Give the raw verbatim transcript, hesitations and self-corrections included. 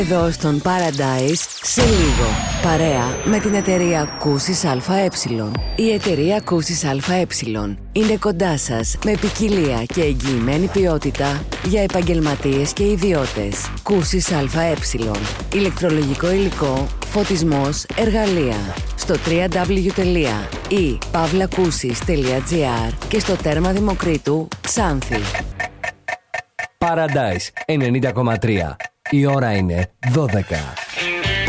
Εδώ στον Paradise σε λίγο. Παρέα με την εταιρεία Κούσης ΑΕ. Η εταιρεία Κούσης ΑΕ είναι κοντά σας με ποικιλία και εγγυημένη ποιότητα για επαγγελματίες και ιδιώτες. Κούσης ΑΕ. Ηλεκτρολογικό υλικό, φωτισμός, εργαλεία. Στο double-u double-u double-u τελεία i pavlakusis τελεία gr και στο τέρμα Δημοκρίτου, Ξάνθη. Paradise ενενήντα κόμμα τρία. Η ώρα είναι δώδεκα.